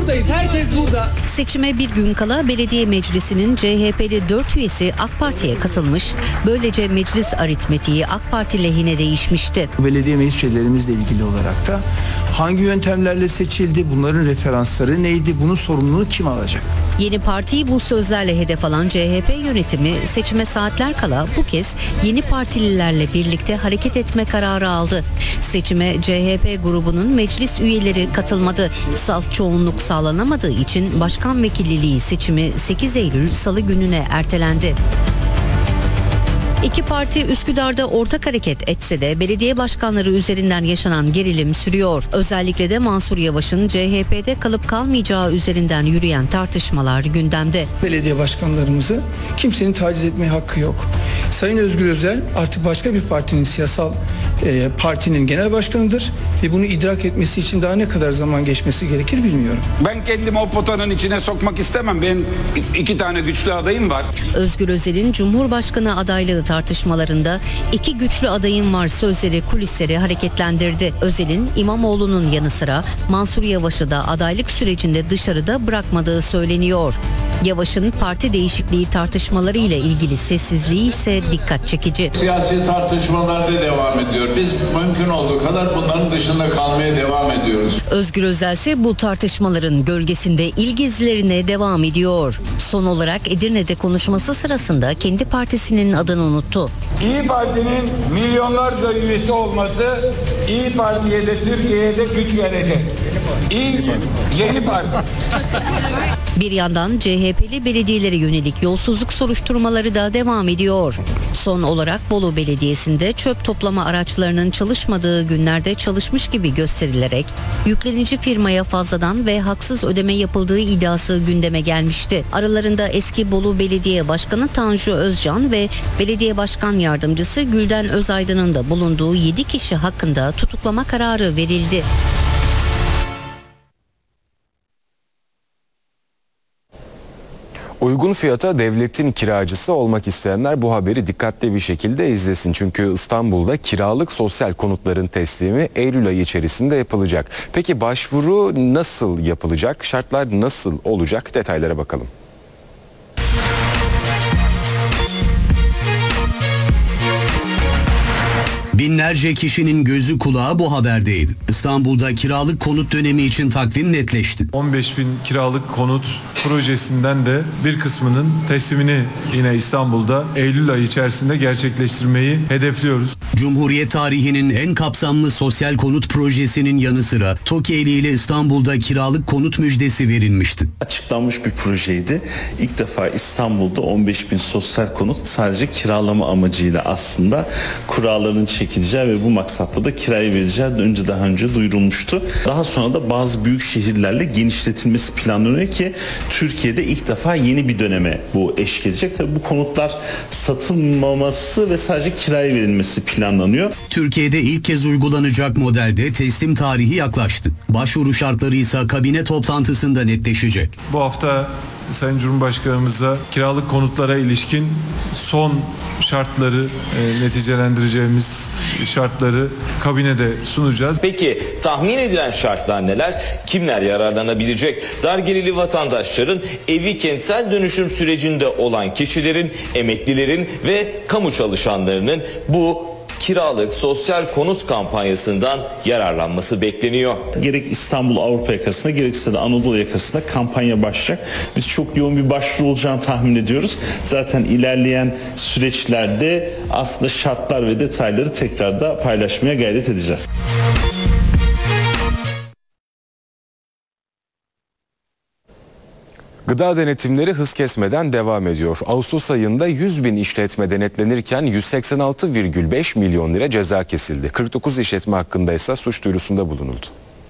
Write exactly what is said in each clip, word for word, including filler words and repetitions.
buradayız. Herkes burada. Seçime bir gün kala belediye meclisinin C H P'li dört üyesi AK Parti'ye katılmış. Böylece meclis aritmetiği AK Parti lehine değişmişti. Belediye meclis üyelerimizle ilgili olarak da hangi yöntemlerle seçildi, bunların referansları neydi, bunun sorumluluğunu kim alacak? Yeni partiyi bu sözlerle hedef alan C H P yönetimi seçime saatler kala bu kez yeni partililerle birlikte hareket etme kararı aldı. Seçime C H P grubunun meclis üyeleri katılmadı. Salt çoğunluk sağlanamadığı için başkan vekilliliği seçimi sekiz Eylül Salı gününe ertelendi. İki parti Üsküdar'da ortak hareket etse de belediye başkanları üzerinden yaşanan gerilim sürüyor. Özellikle de Mansur Yavaş'ın C H P'de kalıp kalmayacağı üzerinden yürüyen tartışmalar gündemde. Belediye başkanlarımızı kimsenin taciz etmeye hakkı yok. Sayın Özgür Özel artık başka bir partinin siyasal e, partinin genel başkanıdır ve bunu idrak etmesi için daha ne kadar zaman geçmesi gerekir bilmiyorum. Ben kendimi o potanın içine sokmak istemem. Benim iki tane güçlü adayım var. Özgür Özel'in Cumhurbaşkanı adaylığı tartışmalarında iki güçlü adayım var sözleri kulisleri hareketlendirdi. Özel'in İmamoğlu'nun yanı sıra Mansur Yavaş'ı da adaylık sürecinde dışarıda bırakmadığı söyleniyor. Yavaş'ın parti değişikliği tartışmaları ile ilgili sessizliği ise dikkat çekici. Siyasi tartışmalar da devam ediyor. Biz mümkün olduğu kadar bunların dışında kalmaya devam ediyoruz. Özgür Özel ise bu tartışmaların gölgesinde il gezilerine devam ediyor. Son olarak Edirne'de konuşması sırasında kendi partisinin adını unuttu. İYİ Parti'nin milyonlarca üyesi olması İYİ Parti'ye de Türkiye'ye de güç verecek. İyi, yeni parti. Bir yandan C H P'li belediyelere yönelik yolsuzluk soruşturmaları da devam ediyor. Son olarak Bolu Belediyesi'nde çöp toplama araçlarının çalışmadığı günlerde çalışmış gibi gösterilerek yüklenici firmaya fazladan ve haksız ödeme yapıldığı iddiası gündeme gelmişti. Aralarında eski Bolu Belediye Başkanı Tanju Özcan ve Belediye Başkan Yardımcısı Gülden Özaydın'ın da bulunduğu yedi kişi hakkında tutuklama kararı verildi. Uygun fiyata devletin kiracısı olmak isteyenler bu haberi dikkatli bir şekilde izlesin. Çünkü İstanbul'da kiralık sosyal konutların teslimi Eylül ayı içerisinde yapılacak. Peki başvuru nasıl yapılacak? Şartlar nasıl olacak? Detaylara bakalım. Binlerce kişinin gözü kulağı bu haberdeydi. İstanbul'da kiralık konut dönemi için takvim netleşti. on beş bin kiralık konut projesinden de bir kısmının teslimini yine İstanbul'da Eylül ayı içerisinde gerçekleştirmeyi hedefliyoruz. Cumhuriyet tarihinin en kapsamlı sosyal konut projesinin yanı sıra TOKİ ile İstanbul'da kiralık konut müjdesi verilmişti. Açıklanmış bir projeydi. İlk defa İstanbul'da on beş bin sosyal konut sadece kiralama amacıyla aslında kuralların çekileceği ve bu maksatla da kiraya verileceği önce daha önce duyurulmuştu. Daha sonra da bazı büyük şehirlerle genişletilmesi planlanıyor ki Türkiye'de ilk defa yeni bir döneme bu eşlik edecek. Tabii bu konutlar satılmaması ve sadece kiraya verilmesi planlanıyor. Türkiye'de ilk kez uygulanacak modelde teslim tarihi yaklaştı. Başvuru şartları ise kabine toplantısında netleşecek. Bu hafta Sayın Cumhurbaşkanımıza kiralık konutlara ilişkin son şartları, e, neticelendireceğimiz şartları kabinede sunacağız. Peki tahmin edilen şartlar neler? Kimler yararlanabilecek? Dar gelirli vatandaşların, evi kentsel dönüşüm sürecinde olan kişilerin, emeklilerin ve kamu çalışanlarının bu kiralık sosyal konut kampanyasından yararlanması bekleniyor. Gerek İstanbul Avrupa yakasında gerekse de Anadolu yakasında kampanya başlayacak. Biz çok yoğun bir başvuru olacağını tahmin ediyoruz. Zaten ilerleyen süreçlerde aslında şartlar ve detayları tekrar da paylaşmaya gayret edeceğiz. Gıda denetimleri hız kesmeden devam ediyor. Ağustos ayında yüz bin işletme denetlenirken yüz seksen altı virgül beş milyon lira ceza kesildi. kırk dokuz işletme hakkında ise suç duyurusunda bulunuldu.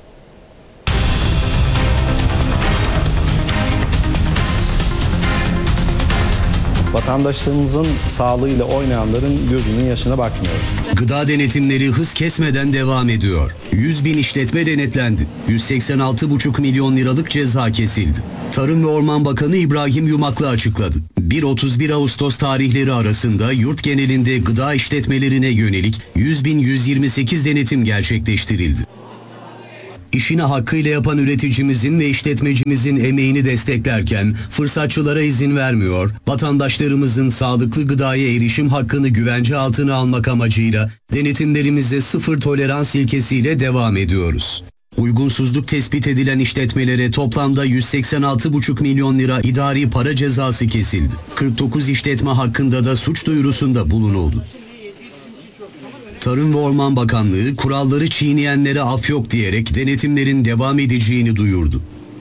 Vatandaşlarımızın sağlığıyla oynayanların gözünün yaşına bakmıyoruz. Gıda denetimleri hız kesmeden devam ediyor. yüz bin işletme denetlendi. yüz seksen altı buçuk milyon liralık ceza kesildi. Tarım ve Orman Bakanı İbrahim Yumaklı açıkladı. bir otuz bir Ağustos tarihleri arasında yurt genelinde gıda işletmelerine yönelik yüz bin yüz yirmi sekiz denetim gerçekleştirildi. İşini hakkıyla yapan üreticimizin ve işletmecimizin emeğini desteklerken fırsatçılara izin vermiyor, vatandaşlarımızın sağlıklı gıdaya erişim hakkını güvence altına almak amacıyla denetimlerimize sıfır tolerans ilkesiyle devam ediyoruz. Uygunsuzluk tespit edilen işletmelere toplamda yüz seksen altı buçuk milyon lira idari para cezası kesildi. kırk dokuz işletme hakkında da suç duyurusunda bulunuldu. Tarım ve Orman Bakanlığı kuralları çiğneyenlere af yok diyerek denetimlerin devam edeceğini duyurdu.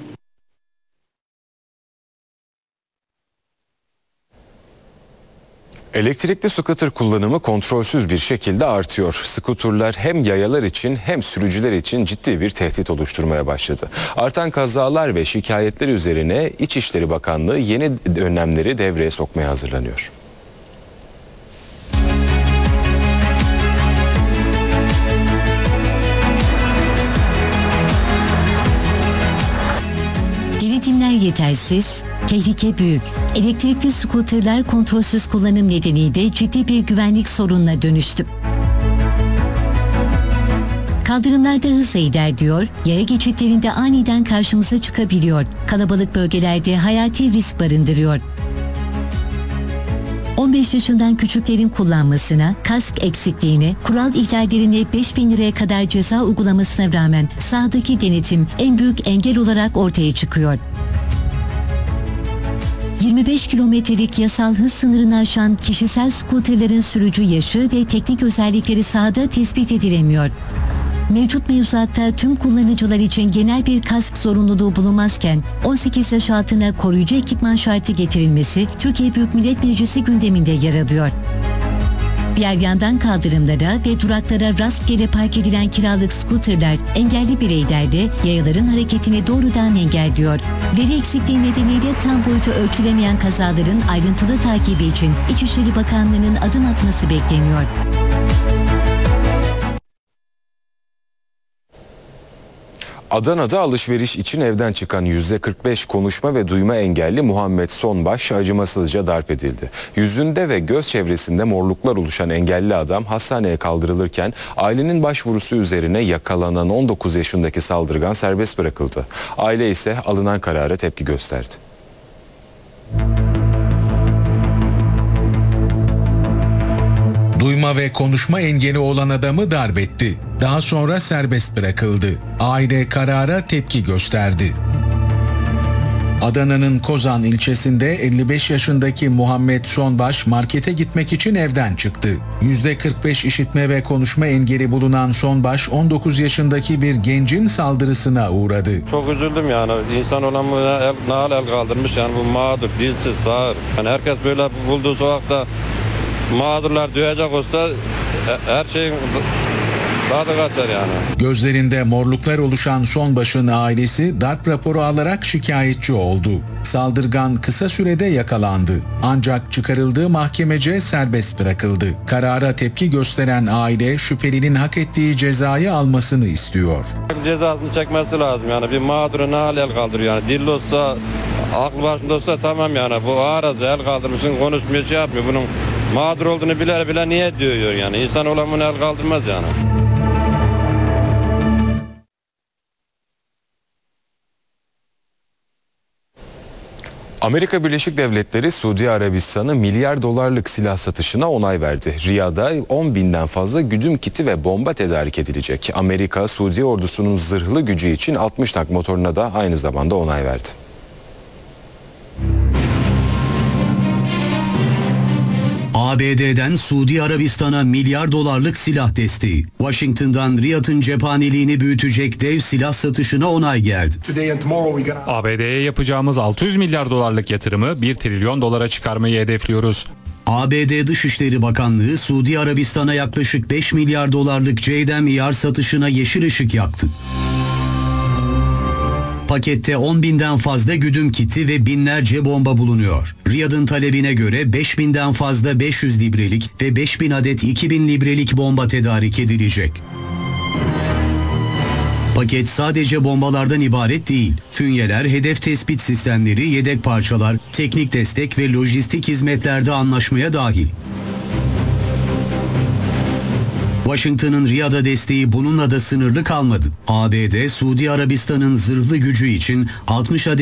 Elektrikli scooter kullanımı kontrolsüz bir şekilde artıyor. Scooterlar hem yayalar için hem sürücüler için ciddi bir tehdit oluşturmaya başladı. Artan kazalar ve şikayetler üzerine İçişleri Bakanlığı yeni önlemleri devreye sokmaya hazırlanıyor. Denetimler yetersiz, tehlike büyük. Elektrikli skuterler kontrolsüz kullanım nedeniyle ciddi bir güvenlik sorununa dönüştü. Kaldırımlarda hız ilerliyor, yaya geçitlerinde aniden karşımıza çıkabiliyor. Kalabalık bölgelerde hayati risk barındırıyor. on beş yaşından küçüklerin kullanmasına, kask eksikliğine, kural ihlallerine beş bin liraya kadar ceza uygulamasına rağmen sahadaki denetim en büyük engel olarak ortaya çıkıyor. yirmi beş kilometrelik yasal hız sınırını aşan kişisel skuterlerin sürücü yaşı ve teknik özellikleri sahada tespit edilemiyor. Mevcut mevzuatta tüm kullanıcılar için genel bir kask zorunluluğu bulunmazken on sekiz yaş altına koruyucu ekipman şartı getirilmesi Türkiye Büyük Millet Meclisi gündeminde yer alıyor. Diğer yandan kaldırımlara ve duraklara rastgele park edilen kiralık skuterler engelli bireylerle yayaların hareketini doğrudan engelliyor. Veri eksikliği nedeniyle tam boyutu ölçülemeyen kazaların ayrıntılı takibi için İçişleri Bakanlığı'nın adım atması bekleniyor. Adana'da alışveriş için evden çıkan yüzde kırk beş konuşma ve duyma engelli Muhammed Sonbaş acımasızca darp edildi. Yüzünde ve göz çevresinde morluklar oluşan engelli adam hastaneye kaldırılırken ailenin başvurusu üzerine yakalanan on dokuz yaşındaki saldırgan serbest bırakıldı. Aile ise alınan karara tepki gösterdi. Duyma ve konuşma engeli olan adamı darp etti. Daha sonra serbest bırakıldı. Aile karara tepki gösterdi. Adana'nın Kozan ilçesinde elli beş yaşındaki Muhammed Sonbaş markete gitmek için evden çıktı. yüzde kırk beş işitme ve konuşma engeli bulunan Sonbaş on dokuz yaşındaki bir gencin saldırısına uğradı. Çok üzüldüm yani. İnsan olan bu el, nal el kaldırmış yani bu mağdur, dilsiz, sağır. Yani herkes böyle bulduğu sokakta mağdurlar duyacak olsa her şeyin tadı kaçar yani. Gözlerinde morluklar oluşan Sonbaş'ın ailesi darp raporu alarak şikayetçi oldu. Saldırgan kısa sürede yakalandı. Ancak çıkarıldığı mahkemece serbest bırakıldı. Karara tepki gösteren aile şüphelinin hak ettiği cezayı almasını istiyor. Cezasını çekmesi lazım yani. Bir mağduru ne hal el kaldırıyor yani. Dilli olsa, aklı başında olsa tamam yani. Bu ağrıza el kaldırmışsın, konuşmuyor, şey yapmıyor. Bunun mağdur olduğunu bile bile niye diyor yani. İnsan olan bunu el kaldırmaz yani. Amerika Birleşik Devletleri Suudi Arabistan'a milyar dolarlık silah satışına onay verdi. Riyad'a on binden fazla güdüm kiti ve bomba tedarik edilecek. Amerika, Suudi ordusunun zırhlı gücü için altmış tank motoruna da aynı zamanda onay verdi. A B D'den Suudi Arabistan'a milyar dolarlık silah desteği. Washington'dan Riyad'ın cephaneliğini büyütecek dev silah satışına onay geldi. A B D'ye yapacağımız altı yüz milyar dolarlık yatırımı bir trilyon dolara çıkarmayı hedefliyoruz. A B D Dışişleri Bakanlığı Suudi Arabistan'a yaklaşık beş milyar dolarlık C D M İ R satışına yeşil ışık yaktı. Pakette on binden fazla güdüm kiti ve binlerce bomba bulunuyor. Riyad'ın talebine göre beş binden fazla beş yüz librelik ve beş bin adet iki bin librelik bomba tedarik edilecek. Paket sadece bombalardan ibaret değil. Fünyeler, hedef tespit sistemleri, yedek parçalar, teknik destek ve lojistik hizmetlerde anlaşmaya dahil. Washington'ın Riyad'a desteği bununla da sınırlı kalmadı. A B D, Suudi Arabistan'ın zırhlı gücü için altmış adet